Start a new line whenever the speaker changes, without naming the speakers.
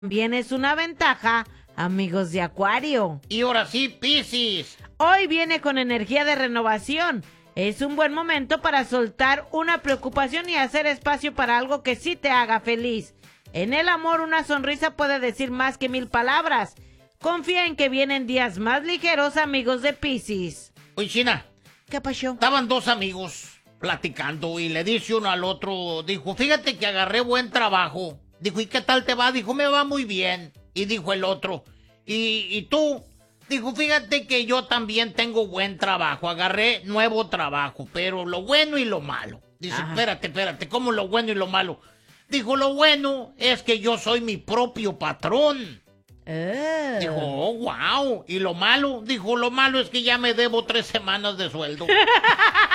También es una ventaja, amigos de Acuario.
Y ahora sí, Piscis.
Hoy viene con energía de renovación. Es un buen momento para soltar una preocupación y hacer espacio para algo que sí te haga feliz. En el amor, una sonrisa puede decir más que 1000 palabras. Confía en que vienen días más ligeros, amigos de Piscis.
Oye, China,
¿Qué pasó?
estaban dos amigos platicando y le dice uno al otro, dijo, fíjate que agarré buen trabajo. Dijo, ¿y qué tal te va? Dijo, me va muy bien. Y dijo el otro, ¿y tú? Dijo, fíjate que yo también tengo buen trabajo, agarré nuevo trabajo, pero lo bueno y lo malo. Dice,
Ajá.
espérate, ¿cómo lo bueno y lo malo? Dijo, lo bueno es que yo soy mi propio patrón. Dijo, oh, wow. ¿Y lo malo? Dijo, lo malo es que ya me debo 3 semanas de sueldo.